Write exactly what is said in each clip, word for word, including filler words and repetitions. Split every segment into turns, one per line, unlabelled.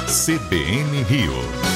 C B N Rio.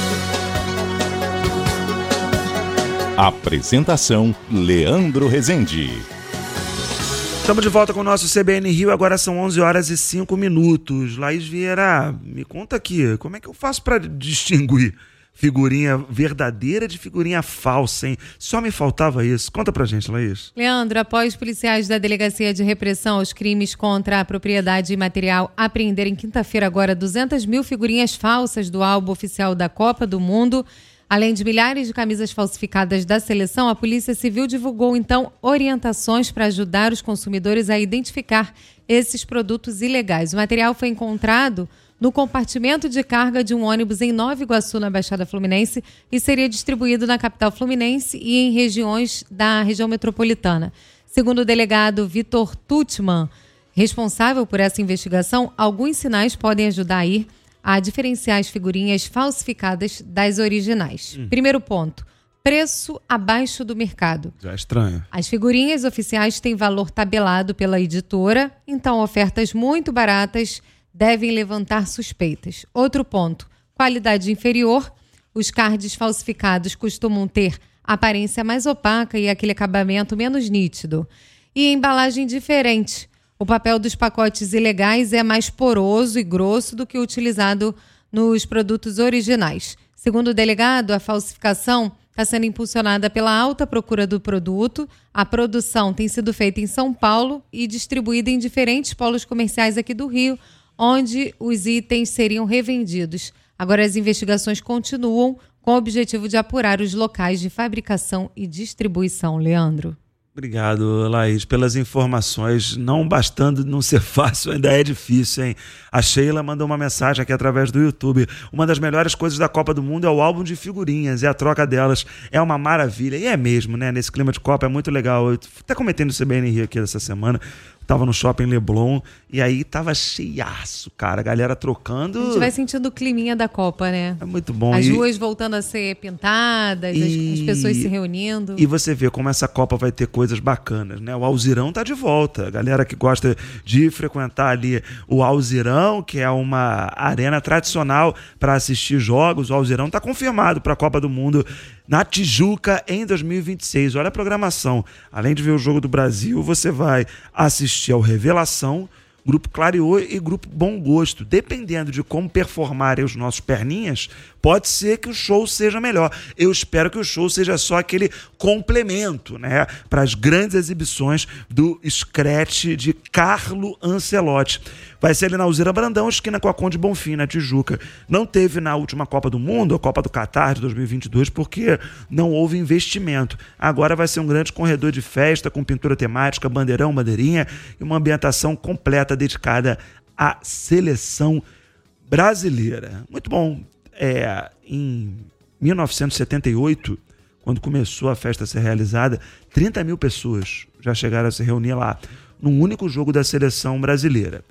Apresentação: Leandro Rezende.
Estamos de volta com o nosso C B N Rio, agora são onze horas e cinco minutos. Laís Vieira, me conta aqui, como é que eu faço para distinguir figurinha verdadeira de figurinha falsa, hein? Só me faltava isso. Conta pra gente, Laís.
Leandro, após policiais da Delegacia de Repressão aos Crimes contra a Propriedade Imaterial apreenderem quinta-feira agora duzentas mil figurinhas falsas do álbum oficial da Copa do Mundo, além de milhares de camisas falsificadas da seleção, a Polícia Civil divulgou, então, orientações para ajudar os consumidores a identificar esses produtos ilegais. O material foi encontrado no compartimento de carga de um ônibus em Nova Iguaçu, na Baixada Fluminense, e seria distribuído na capital fluminense e em regiões da região metropolitana. Segundo o delegado Vitor Tutman, responsável por essa investigação, alguns sinais podem ajudar a ir a diferenciar as figurinhas falsificadas das originais. Hum. Primeiro ponto, preço abaixo do mercado.
Já é estranho.
As figurinhas oficiais têm valor tabelado pela editora, então ofertas muito baratas devem levantar suspeitas. Outro ponto, qualidade inferior. Os cards falsificados costumam ter aparência mais opaca e aquele acabamento menos nítido. E embalagem diferente. O papel dos pacotes ilegais é mais poroso e grosso do que o utilizado nos produtos originais. Segundo o delegado, a falsificação está sendo impulsionada pela alta procura do produto. A produção tem sido feita em São Paulo e distribuída em diferentes polos comerciais aqui do Rio, onde os itens seriam revendidos. Agora as investigações continuam com o objetivo de apurar os locais de fabricação e distribuição. Leandro.
Obrigado, Laís, pelas informações. Não bastando não ser fácil, ainda é difícil, hein? A Sheila mandou uma mensagem aqui através do YouTube. Uma das melhores coisas da Copa do Mundo é o álbum de figurinhas e a troca delas é uma maravilha. E é mesmo, né? Nesse clima de Copa é muito legal. Eu até comentei no C B N Rio aqui essa semana. Tava no shopping Leblon e aí tava cheiaço, cara. A galera trocando.
A gente vai sentindo o climinha da Copa, né?
É muito bom.
As
e...
ruas voltando a ser pintadas, e... as, as pessoas se reunindo.
E você vê como essa Copa vai ter coisas bacanas, né? O Alzirão tá de volta. A galera que gosta de frequentar ali o Alzirão, que é uma arena tradicional para assistir jogos, o Alzirão tá confirmado para a Copa do Mundo na Tijuca em dois mil e vinte e seis. Olha a programação. Além de ver o jogo do Brasil, você vai assistir ao Revelação, Grupo Clareô e Grupo Bom Gosto. Dependendo de como performarem os nossos perninhas, pode ser que o show seja melhor. Eu espero que o show seja só aquele complemento, né, para as grandes exibições do Scratch de Carlo Ancelotti. Vai ser ali na Alzira Brandão, esquina com a Conde Bonfim, na Tijuca. Não teve na última Copa do Mundo, a Copa do Catar de dois mil e vinte e dois, porque não houve investimento. Agora vai ser um grande corredor de festa com pintura temática, bandeirão, bandeirinha e uma ambientação completa dedicada à seleção brasileira. Muito bom. É, em mil novecentos e setenta e oito, quando começou a festa a ser realizada, trinta mil pessoas já chegaram a se reunir lá, num único jogo da seleção brasileira.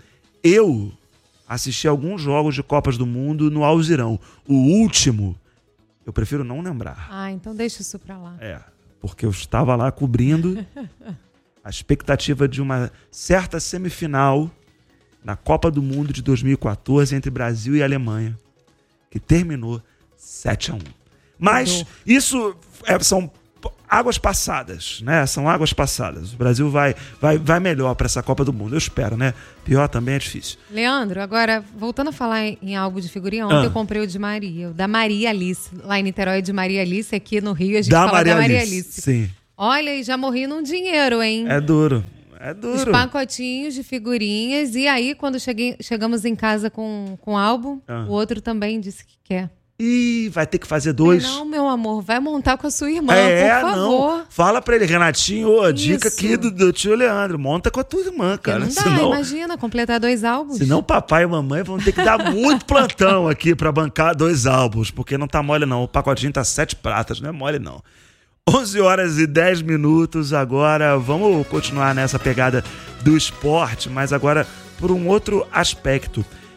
Eu assisti alguns jogos de Copas do Mundo no Alzirão. O último, eu prefiro não lembrar.
Ah, então deixa isso pra lá.
É, porque eu estava lá cobrindo a expectativa de uma certa semifinal na Copa do Mundo de dois mil e quatorze entre Brasil e Alemanha, que terminou sete a um. Mas isso é, são águas passadas, né? São águas passadas. O Brasil vai, vai, vai melhor para essa Copa do Mundo, eu espero, né? Pior também é difícil.
Leandro, agora, voltando a falar em, em álbum de figurinha, ontem
ah.
eu comprei o de Maria, o da Maria Alice. Lá em Niterói é de Maria Alice, aqui no Rio a gente
da
fala
Maria
da Maria
Alice.
Alice.
Sim.
Olha, e já morri num dinheiro, hein?
É duro. É duro.
Os pacotinhos de figurinhas. E aí, quando cheguei, chegamos em casa com, com o álbum, ah. o outro também disse que quer.
Ih, vai ter que fazer dois.
Não, meu amor, vai montar com a sua irmã,
é,
por favor.
Não. Fala pra ele, Renatinho, ô, dica aqui do, do tio Leandro, monta com a tua irmã, cara.
Não dá,
senão,
imagina, completar dois álbuns.
Senão papai e mamãe vão ter que dar muito plantão aqui pra bancar dois álbuns, porque não tá mole não, o pacotinho tá sete pratas, não é mole não. onze horas e dez minutos agora, vamos continuar nessa pegada do esporte, mas agora por um outro aspecto.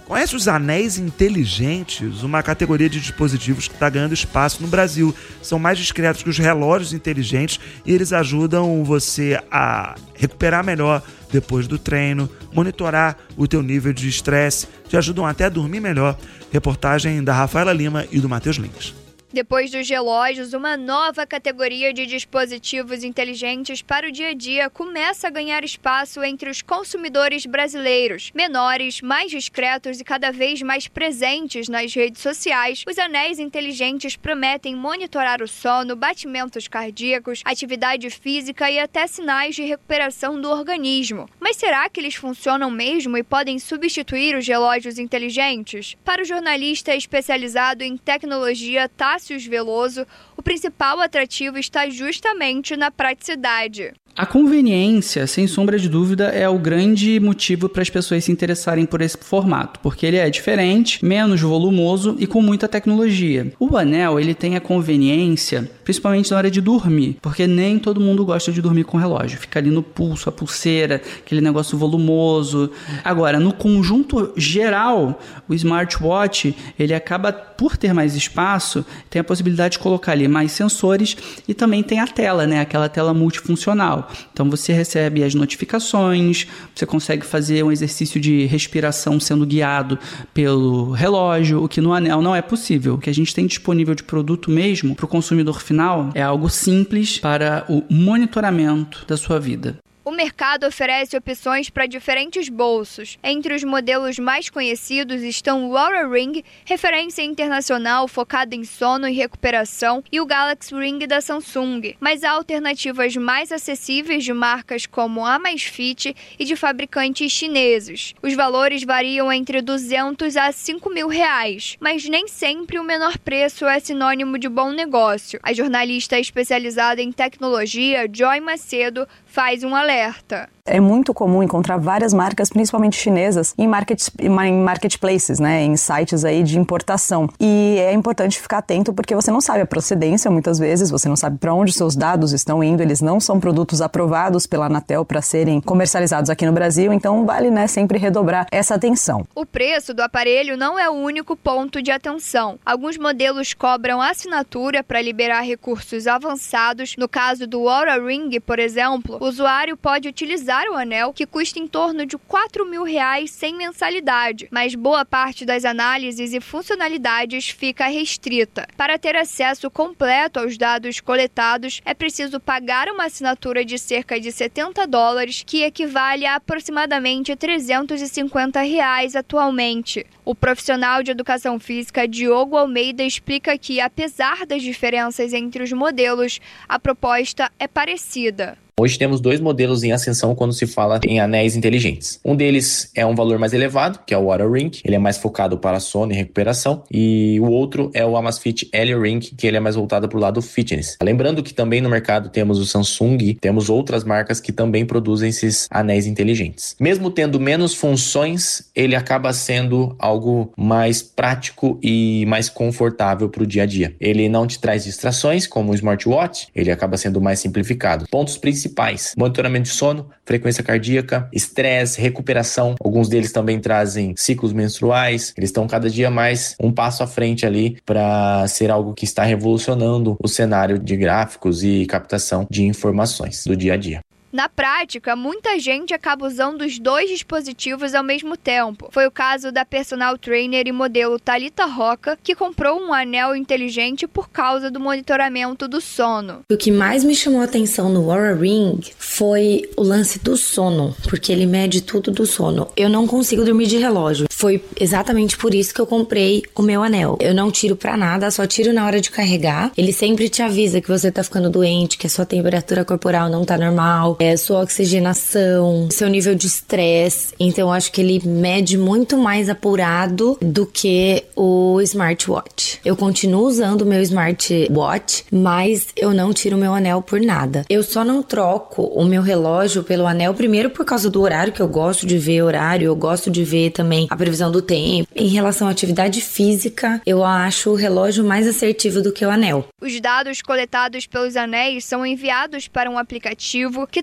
Conhece os anéis inteligentes, uma categoria de dispositivos que está ganhando espaço no Brasil. São mais discretos que os relógios inteligentes e eles ajudam você a recuperar melhor depois do treino, monitorar o teu nível de estresse, te ajudam até a dormir melhor. Reportagem da Rafaela Lima e do Matheus Lins.
Depois dos relógios, uma nova categoria de dispositivos inteligentes para o dia a dia começa a ganhar espaço entre os consumidores brasileiros. Menores, mais discretos e cada vez mais presentes nas redes sociais, os anéis inteligentes prometem monitorar o sono, batimentos cardíacos, atividade física e até sinais de recuperação do organismo. Mas será que eles funcionam mesmo e podem substituir os relógios inteligentes? Para o jornalista especializado em tecnologia Tássio Veloso, o principal atrativo está justamente na praticidade.
A conveniência, sem sombra de dúvida, é o grande motivo para as pessoas se interessarem por esse formato, porque ele é diferente, menos volumoso e com muita tecnologia. O anel, ele tem a conveniência, principalmente na hora de dormir, porque nem todo mundo gosta de dormir com relógio. Fica ali no pulso, a pulseira, aquele negócio volumoso. Agora, no conjunto geral, o smartwatch, ele acaba, por ter mais espaço, tem a possibilidade de colocar ali mais sensores e também tem a tela, né? Aquela tela multifuncional. Então você recebe as notificações, você consegue fazer um exercício de respiração sendo guiado pelo relógio, o que no anel não é possível. O que a gente tem disponível de produto mesmo para o consumidor final é algo simples para o monitoramento da sua vida.
O mercado oferece opções para diferentes bolsos. Entre os modelos mais conhecidos estão o Oura Ring, referência internacional focada em sono e recuperação, e o Galaxy Ring da Samsung. Mas há alternativas mais acessíveis de marcas como a Amazfit e de fabricantes chineses. Os valores variam entre duzentos a cinco mil reais, mas nem sempre o menor preço é sinônimo de bom negócio. A jornalista especializada em tecnologia, Joy Macedo, faz um alerta.
É muito comum encontrar várias marcas, principalmente chinesas, em, market, em marketplaces, né, em sites aí de importação. E é importante ficar atento porque você não sabe a procedência, muitas vezes, você não sabe para onde seus dados estão indo, eles não são produtos aprovados pela Anatel para serem comercializados aqui no Brasil, então vale, né, sempre redobrar essa atenção.
O preço do aparelho não é o único ponto de atenção. Alguns modelos cobram assinatura para liberar recursos avançados. No caso do Oura Ring, por exemplo, o usuário pode utilizar o anel, que custa em torno de quatro mil reais sem mensalidade, mas boa parte das análises e funcionalidades fica restrita. Para ter acesso completo aos dados coletados, é preciso pagar uma assinatura de cerca de setenta dólares, que equivale a aproximadamente trezentos e cinquenta reais atualmente. O profissional de educação física Diogo Almeida explica que, apesar das diferenças entre os modelos, a proposta é parecida.
Hoje temos dois modelos em ascensão quando se fala em anéis inteligentes. Um deles é um valor mais elevado, que é o Oura Ring, ele é mais focado para sono e recuperação, e o outro é o Amazfit Helio Ring, que ele é mais voltado para o lado fitness. Lembrando que também no mercado temos o Samsung, temos outras marcas que também produzem esses anéis inteligentes. Mesmo tendo menos funções, ele acaba sendo algo mais prático e mais confortável para o dia a dia. Ele não te traz distrações, como o smartwatch, ele acaba sendo mais simplificado. Pontos principais: monitoramento de sono, frequência cardíaca, estresse, recuperação. Alguns deles também trazem ciclos menstruais. Eles estão cada dia mais um passo à frente ali para ser algo que está revolucionando o cenário de gráficos e captação de informações do dia a dia.
Na prática, muita gente acaba usando os dois dispositivos ao mesmo tempo. Foi o caso da personal trainer e modelo Thalita Roca, que comprou um anel inteligente por causa do monitoramento do sono.
O que mais me chamou a atenção no Oura Ring foi o lance do sono, porque ele mede tudo do sono. Eu não consigo dormir de relógio. Foi exatamente por isso que eu comprei o meu anel. Eu não tiro pra nada, só tiro na hora de carregar. Ele sempre te avisa que você tá ficando doente, que a sua temperatura corporal não tá normal, é, sua oxigenação, seu nível de estresse. Então eu acho que ele mede muito mais apurado do que o smartwatch. Eu continuo usando o meu smartwatch, mas eu não tiro o meu anel por nada. Eu só não troco o meu relógio pelo anel, primeiro por causa do horário, que eu gosto de ver horário, eu gosto de ver também a previsão do tempo. Em relação à atividade física, eu acho o relógio mais assertivo do que o anel.
Os dados coletados pelos anéis são enviados para um aplicativo que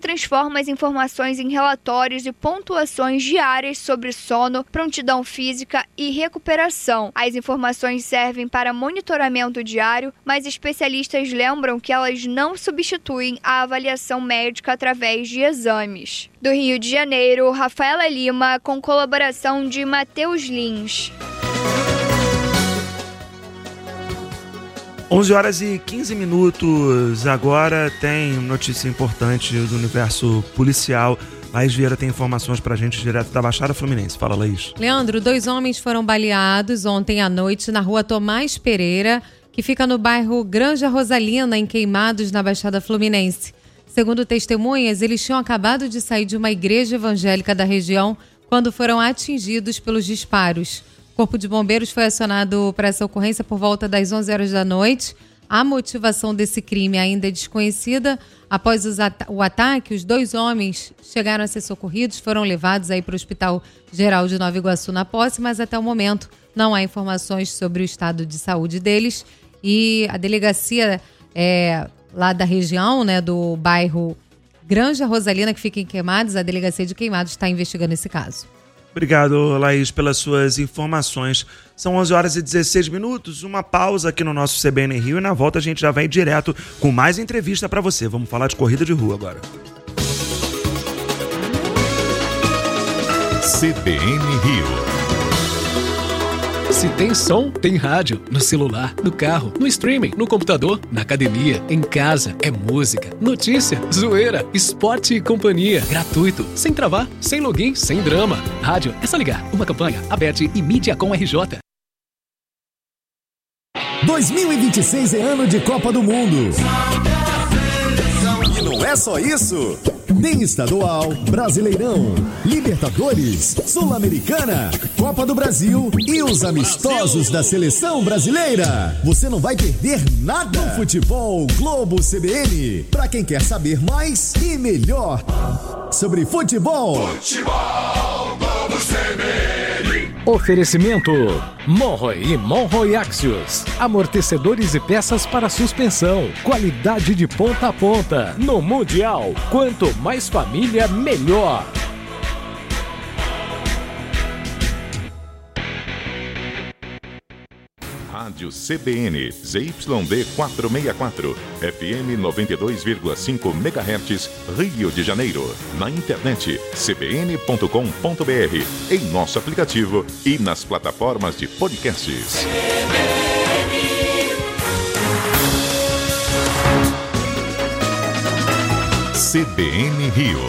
transforma as informações em relatórios e pontuações diárias sobre sono, prontidão física e recuperação. As informações servem para monitoramento diário, mas especialistas lembram que elas não substituem a avaliação médica através de exames. Do Rio de Janeiro, Rafaela Lima, com colaboração de Matheus Lins.
onze horas e quinze minutos. Agora tem notícia importante do universo policial. Laís Vieira tem informações pra gente direto da Baixada Fluminense. Fala, Laís.
Leandro, dois homens foram baleados ontem à noite na rua Tomás Pereira, que fica no bairro Granja Rosalina, em Queimados, na Baixada Fluminense. Segundo testemunhas, eles tinham acabado de sair de uma igreja evangélica da região quando foram atingidos pelos disparos. O Corpo de Bombeiros foi acionado para essa ocorrência por volta das onze horas da noite. A motivação desse crime ainda é desconhecida. Após os at- o ataque, os dois homens chegaram a ser socorridos, foram levados aí para o Hospital Geral de Nova Iguaçu na posse, mas até o momento não há informações sobre o estado de saúde deles. E a delegacia é, lá da região, né, do bairro Granja Rosalina, que fica em Queimados, a delegacia de Queimados está investigando esse caso.
Obrigado, Laís, pelas suas informações. São onze horas e dezesseis minutos, uma pausa aqui no nosso C B N Rio e na volta a gente já vem direto com mais entrevista para você. Vamos falar de corrida de rua agora.
C B N Rio.
Se tem som, tem rádio. No celular, no carro, no streaming, no computador, na academia, em casa. É música, notícia, zoeira, esporte e companhia. Gratuito, sem travar, sem login, sem drama. Rádio, é só ligar. Uma campanha, Aberte e Mídia com R J.
dois mil e vinte e seis é ano de Copa do Mundo. E não é só isso. Tem estadual, Brasileirão, Libertadores, Sul-Americana, Copa do Brasil e os amistosos da Seleção Brasileira. Você não vai perder nada no Futebol Globo C B N. Para quem quer saber mais e melhor sobre futebol. Futebol Globo C B N.
Oferecimento Monroe e Monroe Axios. Amortecedores e peças para suspensão. Qualidade de ponta a ponta. No Mundial, quanto mais família, melhor.
Rádio C B N, Z Y D quatrocentos e sessenta e quatro, F M noventa e dois vírgula cinco megahertz, Rio de Janeiro. Na internet, c b n ponto com ponto b r, em nosso aplicativo e nas plataformas de podcasts. C B N Rio.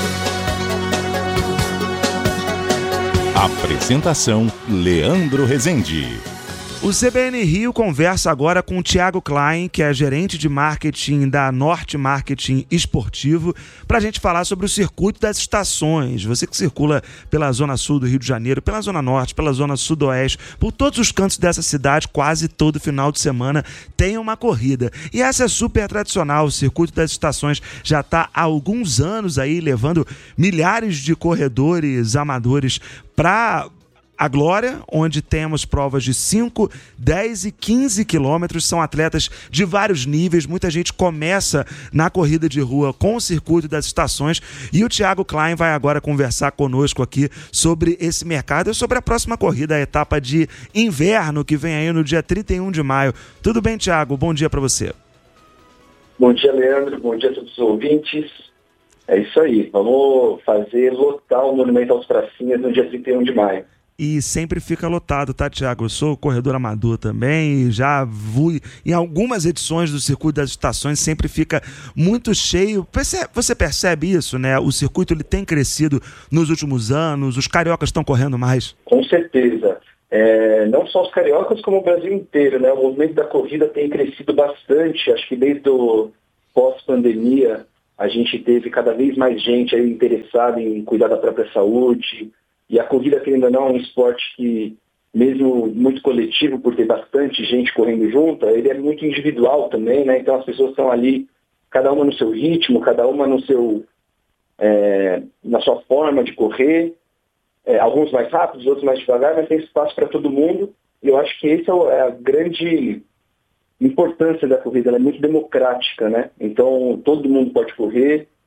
Apresentação: Leandro Rezende.
O C B N Rio conversa agora com o Thiago Klein, que é gerente de marketing da Norte Marketing Esportivo, para a gente falar sobre o circuito das estações. Você que circula pela zona sul do Rio de Janeiro, pela zona norte, pela zona sudoeste, por todos os cantos dessa cidade, quase todo final de semana tem uma corrida. E essa é super tradicional, o circuito das estações já está há alguns anos aí levando milhares de corredores amadores para a glória, onde temos provas de cinco, dez e quinze quilômetros. São atletas de vários níveis. Muita gente começa na corrida de rua com o circuito das estações. E o Thiago Klein vai agora conversar conosco aqui sobre esse mercado e sobre a próxima corrida, a etapa de inverno, que vem aí no dia trinta e um de maio. Tudo bem, Thiago? Bom dia para você.
Bom dia, Leandro. Bom dia a todos os ouvintes. É isso aí. Vamos fazer lotar o Monumento aos Pracinhas no dia trinta e um de maio.
E sempre fica lotado, tá, Thiago? Eu sou corredor amador também e já fui em algumas edições do Circuito das Estações, sempre fica muito cheio. Você percebe isso, né? O circuito ele tem crescido nos últimos anos, os cariocas estão correndo mais.
Com certeza. É, não só os cariocas, como o Brasil inteiro, né? O movimento da corrida tem crescido bastante. Acho que desde o pós-pandemia a gente teve cada vez mais gente aí interessada em cuidar da própria saúde. E a corrida, querendo ou não, é um esporte que, mesmo muito coletivo, por ter bastante gente correndo junto, ele é muito individual também, né? Então as pessoas estão ali, cada uma no seu ritmo, cada uma no seu, é, na sua forma de correr, é, alguns mais rápidos, outros mais devagar, mas tem espaço para todo mundo. E eu acho que essa é a grande importância da corrida, ela é muito democrática, né? Então todo mundo pode correr,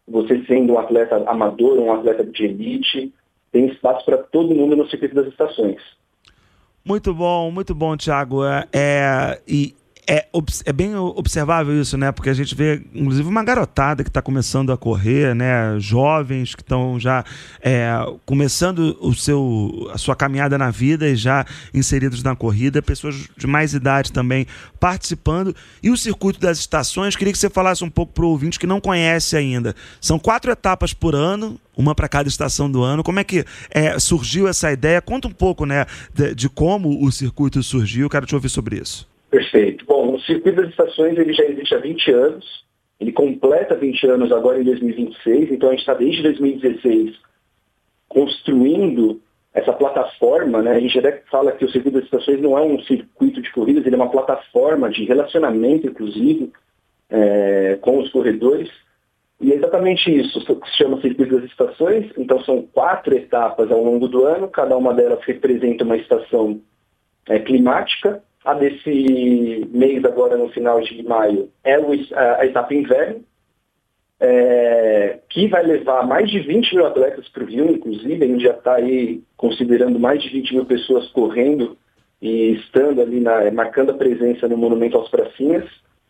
você sendo um atleta amador, um atleta de elite, tem espaço para todo mundo no circuito das estações.
Muito bom, muito bom, Thiago. É, é, e é, é bem observável isso, né? Porque a gente vê, inclusive, uma garotada que está começando a correr, né? Jovens que estão já é, começando o seu, a sua caminhada na vida e já inseridos na corrida, pessoas de mais idade também participando. E o circuito das estações, queria que você falasse um pouco para o ouvinte que não conhece ainda. São quatro etapas por ano, uma para cada estação do ano. Como é que é, surgiu essa ideia? Conta um pouco, né, de, de como o circuito surgiu. Quero te ouvir sobre isso.
Perfeito. Bom, o circuito das estações ele já existe há vinte anos. Ele completa vinte anos agora em dois mil e vinte e seis. Então a gente está desde dois mil e dezesseis construindo essa plataforma, né? A gente até fala que o circuito das estações não é um circuito de corridas, ele é uma plataforma de relacionamento, inclusive, é, com os corredores. E é exatamente isso, que se chama circuito das estações. Então são quatro etapas ao longo do ano, cada uma delas representa uma estação é, climática. A desse mês, agora no final de maio, é a etapa inverno, é, que vai levar mais de vinte mil atletas para o Rio, inclusive. A gente já está aí considerando mais de vinte mil pessoas correndo e estando ali, na, marcando a presença no Monumento aos Pracinhas.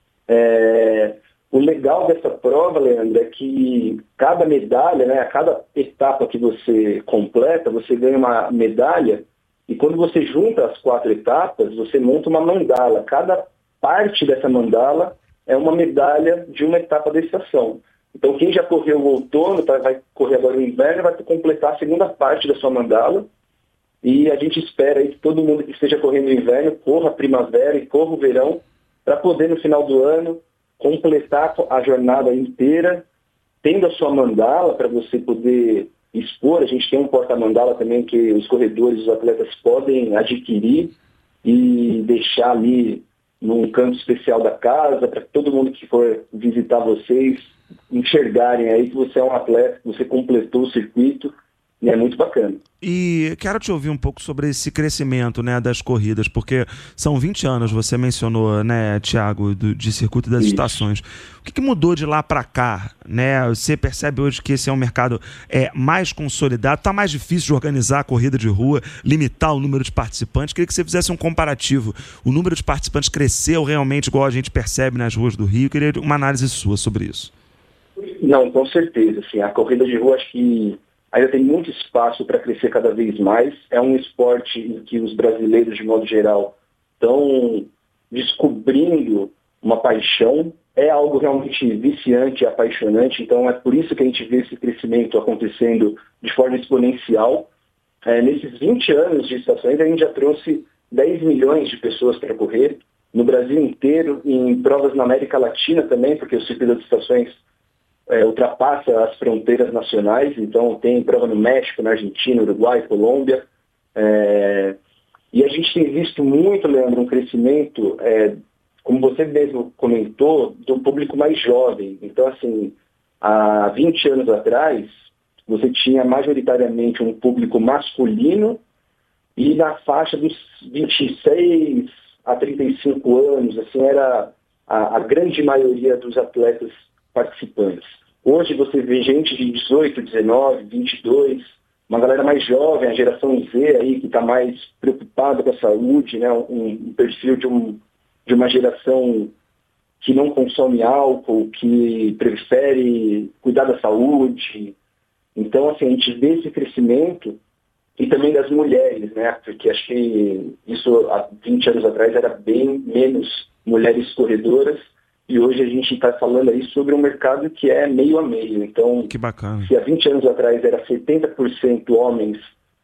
É, o legal dessa prova, Leandro, é que cada medalha, né, a cada etapa que você completa, você ganha uma medalha. E quando você junta as quatro etapas, você monta uma mandala. Cada parte dessa mandala é uma medalha de uma etapa da estação. Então quem já correu o outono, tá, vai correr agora o inverno, vai completar a segunda parte da sua mandala. E a gente espera aí que todo mundo que esteja correndo o inverno corra a primavera e corra o verão, para poder no final do ano completar a jornada inteira, tendo a sua mandala para você poder expor. A gente tem um porta-mandala também que os corredores, os atletas podem adquirir e deixar ali num canto especial da casa, para todo mundo que for visitar vocês enxergarem aí que você é um atleta, que você completou o circuito, e é muito bacana.
E quero te ouvir um pouco sobre esse crescimento, né, das corridas, porque são vinte anos, você mencionou, né, Thiago, do, de circuito das Isso. estações. O que, que mudou de lá para cá? Né? Você percebe hoje que esse é um mercado é, mais consolidado, está mais difícil de organizar a corrida de rua, limitar o número de participantes. Queria que você fizesse um comparativo. O número de participantes cresceu realmente igual a gente percebe nas ruas do Rio? Queria uma análise sua sobre isso.
Não, com certeza. Assim, a corrida de rua, acho que ainda tem muito espaço para crescer cada vez mais. É um esporte em que os brasileiros, de modo geral, estão descobrindo uma paixão. É algo realmente viciante e apaixonante. Então é por isso que a gente vê esse crescimento acontecendo de forma exponencial. É, nesses vinte anos de estações, a gente já trouxe dez milhões de pessoas para correr no Brasil inteiro, em provas na América Latina também, porque o circuito das estações É, ultrapassa as fronteiras nacionais. Então tem prova no México, na Argentina, Uruguai, Colômbia. É, e a gente tem visto muito, Leandro, um crescimento, é, como você mesmo comentou, do público mais jovem. Então, assim, há vinte anos atrás, você tinha majoritariamente um público masculino e na faixa dos vinte e seis a trinta e cinco anos, assim, era a, a grande maioria dos atletas participantes. Hoje você vê gente de dezoito, dezenove, vinte e dois, uma galera mais jovem, a geração Z aí, que está mais preocupada com a saúde, né? um, um perfil de, um, de uma geração que não consome álcool, que prefere cuidar da saúde. Então, assim, a gente vê esse crescimento, e também das mulheres, né? Porque acho que isso há vinte anos atrás era bem menos mulheres corredoras, e hoje a gente está falando aí sobre um mercado que é meio a meio. Então,
que bacana.
Se há vinte anos atrás era setenta por cento homens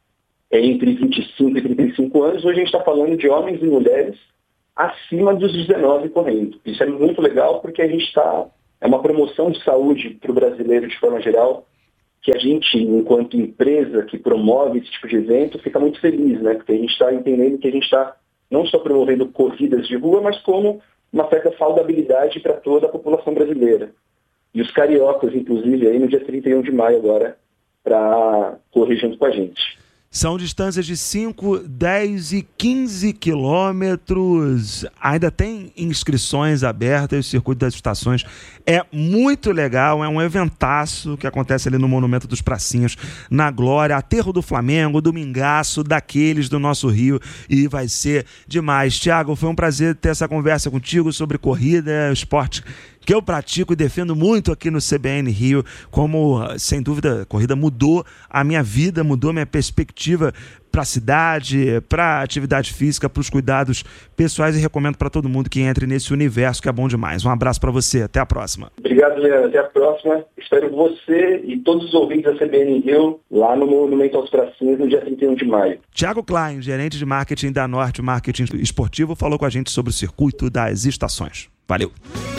entre vinte e cinco e trinta e cinco anos, hoje a gente está falando de homens e mulheres acima dos dezenove correndo. Isso é muito legal, porque a gente está... É uma promoção de saúde para o brasileiro de forma geral, que a gente, enquanto empresa que promove esse tipo de evento, fica muito feliz, né? Porque a gente está entendendo que a gente está não só promovendo corridas de rua, mas como uma certa saudabilidade para toda a população brasileira. E os cariocas, inclusive, aí no dia trinta e um de maio agora, para correr junto com a gente.
São distâncias de cinco, dez e quinze quilômetros. Ainda tem inscrições abertas. O Circuito das Estações é muito legal. É um eventaço que acontece ali no Monumento dos Pracinhos, na Glória. Aterro do Flamengo, domingaço daqueles do nosso Rio. E vai ser demais. Thiago, foi um prazer ter essa conversa contigo sobre corrida, esporte que eu pratico e defendo muito aqui no C B N Rio, como, sem dúvida, a corrida mudou a minha vida, mudou a minha perspectiva para a cidade, para a atividade física, para os cuidados pessoais, e recomendo para todo mundo que entre nesse universo que é bom demais. Um abraço para você, até a próxima.
Obrigado, Leandro, até a próxima. Espero você e todos os ouvintes da C B N Rio lá no Monumento aos Pracinhos no dia trinta e um de maio.
Thiago Klein, gerente de marketing da Norte Marketing Esportivo, falou com a gente sobre o Circuito das Estações. Valeu!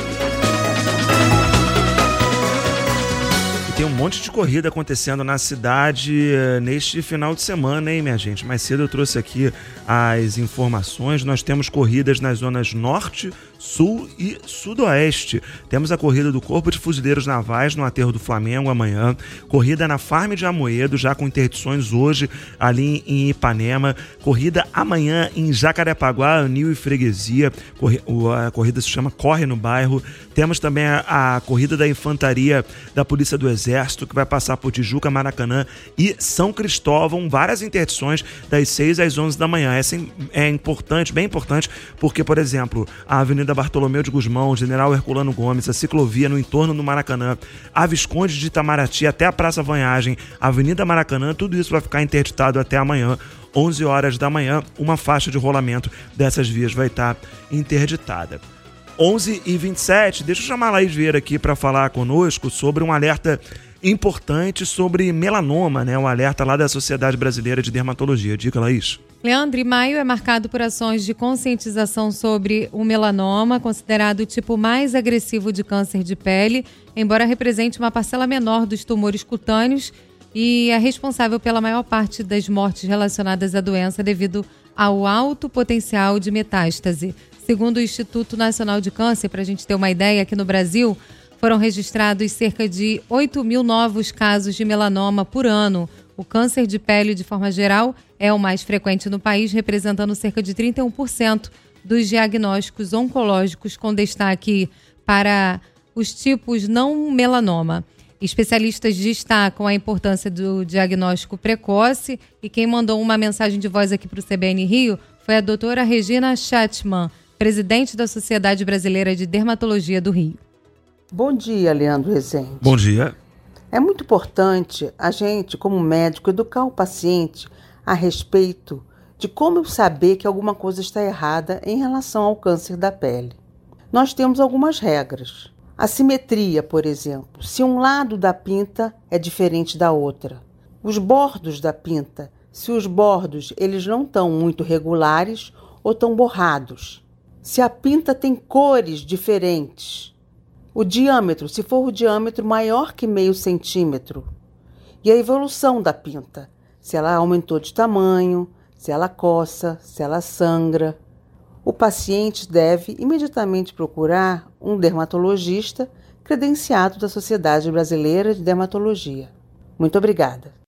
Tem um monte de corrida acontecendo na cidade uh, neste final de semana, hein, minha gente? Mais cedo eu trouxe aqui as informações. Nós temos corridas nas zonas norte, sul e sudoeste. Temos a corrida do Corpo de Fuzileiros Navais no Aterro do Flamengo amanhã. Corrida na Farm de Amoedo, já com interdições hoje ali em Ipanema. Corrida amanhã em Jacarepaguá, Anil e Freguesia. Corri- a corrida se chama Corre no Bairro. Temos também a, a corrida da Infantaria da Polícia do Exército, que vai passar por Tijuca, Maracanã e São Cristóvão. Várias interdições das seis às onze da manhã. Essa é importante, bem importante, porque, por exemplo, a Avenida Bartolomeu de Gusmão, General Herculano Gomes, a ciclovia no entorno do Maracanã, a Visconde de Itamaraty até a Praça Vanhagem, a Avenida Maracanã, tudo isso vai ficar interditado até amanhã, onze horas da manhã. Uma faixa de rolamento dessas vias vai estar interditada. onze e vinte e sete, deixa eu chamar a Laís Vieira aqui para falar conosco sobre um alerta importante sobre melanoma, né? Um alerta lá da Sociedade Brasileira de Dermatologia. Diga, Laís.
Leandro, e maio é marcado por ações de conscientização sobre o melanoma, considerado o tipo mais agressivo de câncer de pele, embora represente uma parcela menor dos tumores cutâneos e é responsável pela maior parte das mortes relacionadas à doença devido ao alto potencial de metástase. Segundo o Instituto Nacional de Câncer, para a gente ter uma ideia, aqui no Brasil foram registrados cerca de oito mil novos casos de melanoma por ano. O câncer de pele, de forma geral, é o mais frequente no país, representando cerca de trinta e um por cento dos diagnósticos oncológicos, com destaque para os tipos não melanoma. Especialistas destacam a importância do diagnóstico precoce, e quem mandou uma mensagem de voz aqui para o C B N Rio foi a doutora Regina Chatman, presidente da Sociedade Brasileira de Dermatologia do Rio.
Bom dia, Leandro Rezende.
Bom dia.
É muito importante a gente, como médico, educar o paciente a respeito de como saber que alguma coisa está errada em relação ao câncer da pele. Nós temos algumas regras. A simetria, por exemplo, se um lado da pinta é diferente da outra. Os bordos da pinta, se os bordos eles não estão muito regulares ou estão borrados. Se a pinta tem cores diferentes. O diâmetro, se for o diâmetro maior que meio centímetro. E a evolução da pinta, se ela aumentou de tamanho, se ela coça, se ela sangra. O paciente deve imediatamente procurar um dermatologista credenciado da Sociedade Brasileira de Dermatologia. Muito obrigada.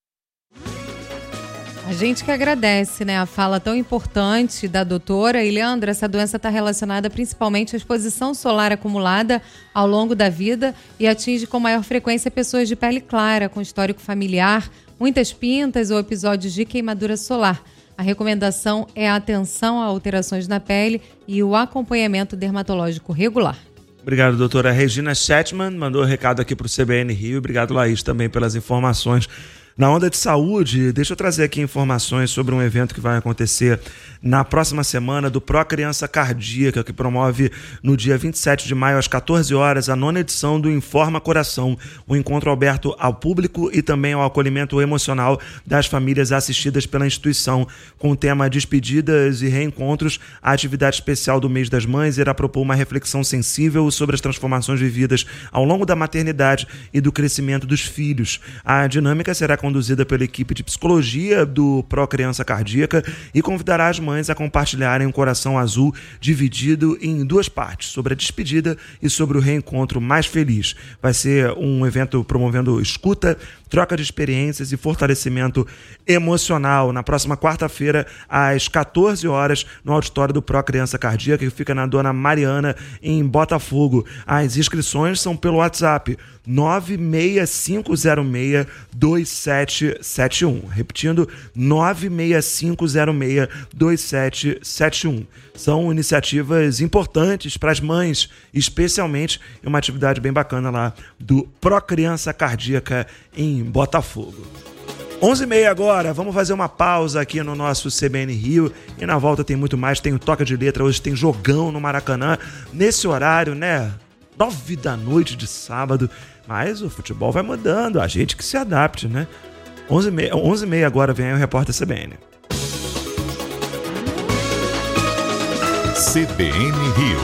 A gente que agradece, né, a fala tão importante da doutora. E, Leandro, essa doença está relacionada principalmente à exposição solar acumulada ao longo da vida e atinge com maior frequência pessoas de pele clara, com histórico familiar, muitas pintas ou episódios de queimadura solar. A recomendação é a atenção a alterações na pele e o acompanhamento dermatológico regular.
Obrigado, doutora Regina Chatman. Mandou um recado aqui para o C B N Rio. Obrigado, Laís, também pelas informações. Na onda de saúde, deixa eu trazer aqui informações sobre um evento que vai acontecer na próxima semana do Pro Criança Cardíaca, que promove no dia vinte e sete de maio às quatorze horas a nona edição do Informa Coração, um encontro aberto ao público e também ao acolhimento emocional das famílias assistidas pela instituição. Com o tema Despedidas e Reencontros, a atividade especial do mês das mães irá propor uma reflexão sensível sobre as transformações vividas ao longo da maternidade e do crescimento dos filhos. A dinâmica será conduzida pela equipe de psicologia do Pro Criança Cardíaca e convidará as mães a compartilharem um coração azul dividido em duas partes, sobre a despedida e sobre o reencontro mais feliz. Vai ser um evento promovendo escuta, troca de experiências e fortalecimento emocional na próxima quarta-feira, às quatorze horas, no auditório do Pro Criança Cardíaca, que fica na Dona Mariana, em Botafogo. As inscrições são pelo WhatsApp nove seis cinco zero seis dois sete sete um. Repetindo, nove seis cinco zero seis dois sete sete um. São iniciativas importantes para as mães, especialmente em uma atividade bem bacana lá do Pro Criança Cardíaca em Botafogo. onze e meia agora, vamos fazer uma pausa aqui no nosso C B N Rio e na volta tem muito mais, tem o Toca de Letra, hoje tem jogão no Maracanã, nesse horário, né, nove da noite de sábado, mas o futebol vai mudando, a gente que se adapte, né? onze e meia agora vem aí o repórter C B N.
C B N Rio.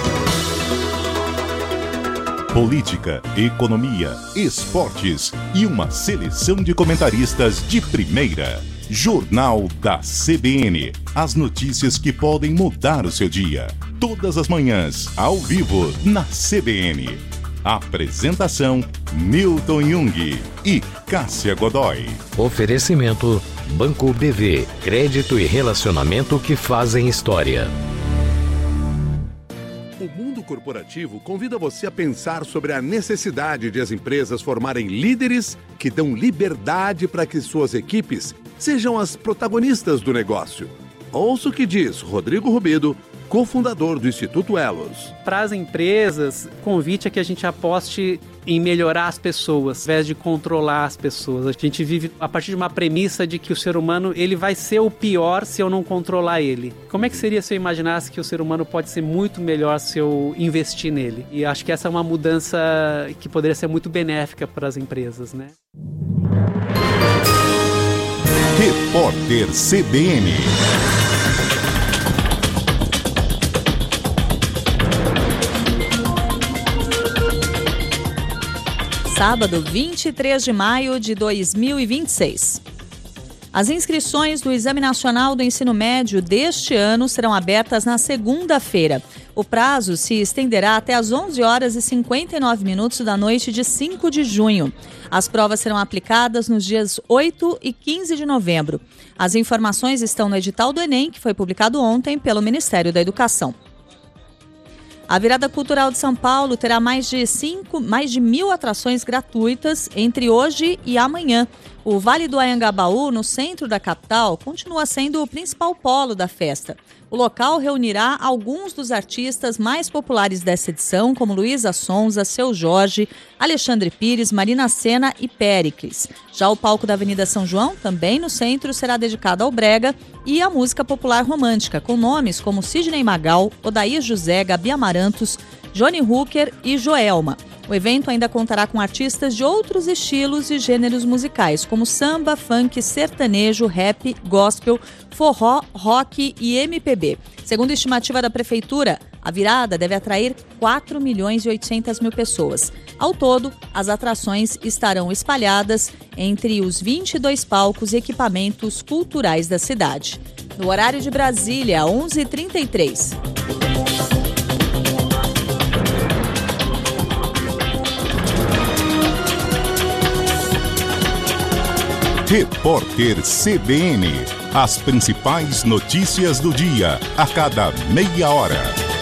Política, economia, esportes e uma seleção de comentaristas de primeira. Jornal da C B N. As notícias que podem mudar o seu dia. Todas as manhãs, ao vivo, na C B N. Apresentação: Milton Jung e Cássia Godoy.
Oferecimento: Banco B V. Crédito e relacionamento que fazem história.
O mundo corporativo convida você a pensar sobre a necessidade de as empresas formarem líderes que dão liberdade para que suas equipes sejam as protagonistas do negócio. Ouça o que diz Rodrigo Rubido, cofundador do Instituto Elos.
Para as empresas, o convite é que a gente aposte em melhorar as pessoas, ao invés de controlar as pessoas. A gente vive a partir de uma premissa de que o ser humano ele vai ser o pior se eu não controlar ele. Como é que seria se eu imaginasse que o ser humano pode ser muito melhor se eu investir nele? E acho que essa é uma mudança que poderia ser muito benéfica para as empresas, né?
Repórter C B N.
Sábado, vinte e três de maio de dois mil e vinte e seis. As inscrições do Exame Nacional do Ensino Médio deste ano serão abertas na segunda-feira. O prazo se estenderá até às onze horas e cinquenta e nove minutos da noite de cinco de junho. As provas serão aplicadas nos dias oito e quinze de novembro. As informações estão no edital do Enem, que foi publicado ontem pelo Ministério da Educação. A Virada Cultural de São Paulo terá mais de, cinco, mais de mil atrações gratuitas entre hoje e amanhã. O Vale do Anhangabaú, no centro da capital, continua sendo o principal polo da festa. O local reunirá alguns dos artistas mais populares dessa edição, como Luísa Sonza, Seu Jorge, Alexandre Pires, Marina Sena e Péricles. Já o palco da Avenida São João, também no centro, será dedicado ao brega e à música popular romântica, com nomes como Sidney Magal, Odair José, Gabi Amarantos, Johnny Hooker e Joelma. O evento ainda contará com artistas de outros estilos e gêneros musicais, como samba, funk, sertanejo, rap, gospel, forró, rock e M P B. Segundo a estimativa da Prefeitura, a virada deve atrair quatro milhões e oitocentas mil pessoas. Ao todo, as atrações estarão espalhadas entre os vinte e dois palcos e equipamentos culturais da cidade. No horário de Brasília, onze e trinta e três.
Repórter C B N. As principais notícias do dia, a cada meia hora.